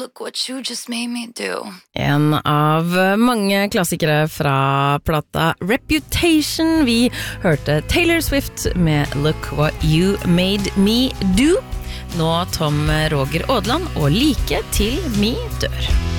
Look what you just made me do. En av mange klassikere fra plata Reputation. Vi hørte Taylor Swift med Look What You Made Me Do. Nå Tom Roger Ådland og Like til mi dør.